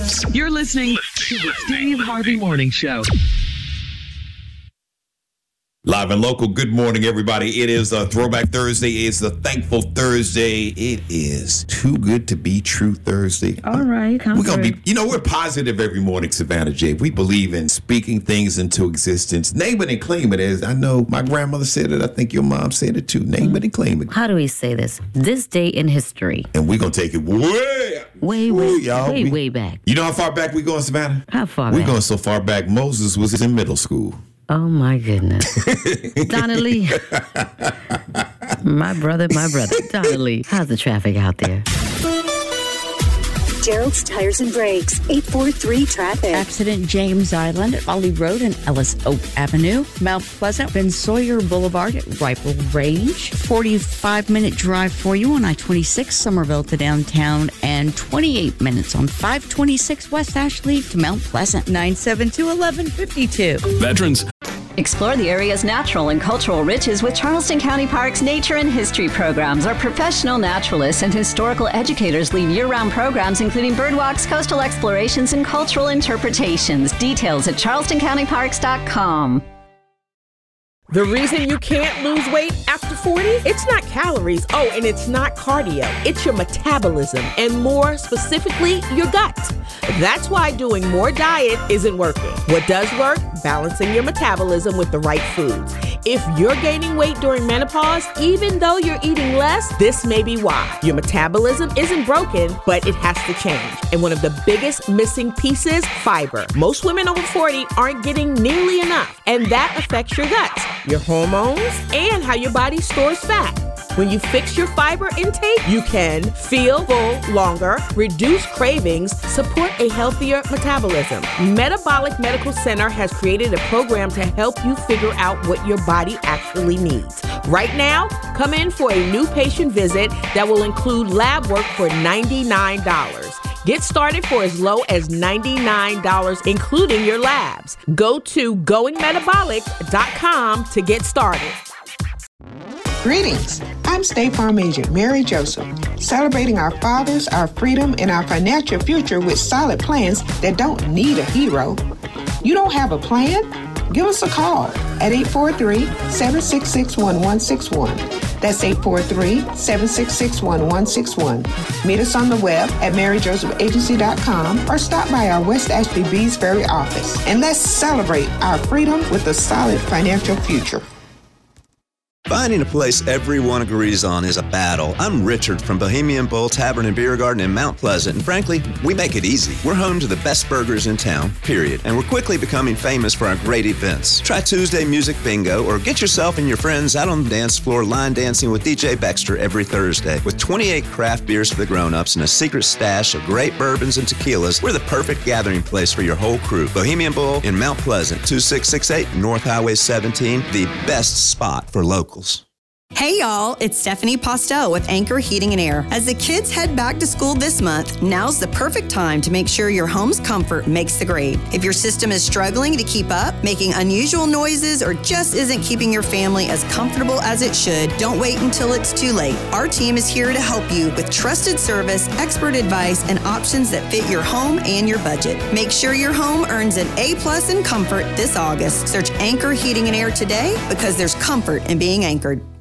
You're listening to the Steve Harvey Morning Show. Live and local. Good morning, everybody. It is a Throwback Thursday. It's a Thankful Thursday. It is Too Good to Be True Thursday. All right. We're going to be, we're positive every morning, Savannah J. We believe in speaking things into existence. Name it and claim it. As I know my grandmother said it. I think your mom said it too. Name it and claim it. How do we say this? This day in history. And we're going to take it way back. You know how far back we going, Savannah? How far We're back? going so far back. Moses was in middle school. Oh, my goodness. Donna Lee. My brother. Donna Lee. How's the traffic out there? Gerald's Tires and Brakes, 843-TRAFFIC. Accident James Island at Ollie Road and Ellis Oak Avenue. Mount Pleasant, Ben Sawyer Boulevard at Rifle Range. 45-minute drive for you on I-26 Somerville to downtown and 28 minutes on 526 West Ashley to Mount Pleasant. 972-1152. Veterans. Explore the area's natural and cultural riches with Charleston County Park's Nature and History programs. Our professional naturalists and historical educators lead year-round programs including birdwalks, coastal explorations, and cultural interpretations. Details at charlestoncountyparks.com. The reason you can't lose weight after 40? It's not calories. Oh, and it's not cardio. It's your metabolism, and more specifically, your gut. That's why doing more diet isn't working. What does work? Balancing your metabolism with the right foods. If you're gaining weight during menopause, even though you're eating less, this may be why. Your metabolism isn't broken, but it has to change. And one of the biggest missing pieces, fiber. Most women over 40 aren't getting nearly enough, and that affects your gut, your hormones, and how your body stores fat. When you fix your fiber intake, you can feel full longer, reduce cravings, support a healthier metabolism. Metabolic Medical Center has created a program to help you figure out what your body actually needs. Right now, come in for a new patient visit that will include lab work for $99. Get started for as low as $99, including your labs. Go to goingmetabolic.com to get started. Greetings. I'm State Farm Agent Mary Joseph, celebrating our fathers, our freedom, and our financial future with solid plans that don't need a hero. You don't have a plan? Give us a call at 843-766-1161. That's 843-766-1161. Meet us on the web at maryjosephagency.com or stop by our West Ashley Beesbury office. And let's celebrate our freedom with a solid financial future. Finding a place everyone agrees on is a battle. I'm Richard from Bohemian Bowl Tavern and Beer Garden in Mount Pleasant, and frankly, we make it easy. We're home to the best burgers in town, period, and we're quickly becoming famous for our great events. Try Tuesday Music Bingo or get yourself and your friends out on the dance floor line dancing with DJ Baxter every Thursday. With 28 craft beers for the grown-ups and a secret stash of great bourbons and tequilas, we're the perfect gathering place for your whole crew. Bohemian Bowl in Mount Pleasant, 2668 North Highway 17, the best spot for locals. Hey y'all, it's Stephanie Postel with Anchor Heating and Air. As the kids head back to school this month, now's the perfect time to make sure your home's comfort makes the grade. If your system is struggling to keep up, making unusual noises, or just isn't keeping your family as comfortable as it should, don't wait until it's too late. Our team is here to help you with trusted service, expert advice, and options that fit your home and your budget. Make sure your home earns an A+ in comfort this August. Search Anchor Heating and Air today because there's comfort in being anchored.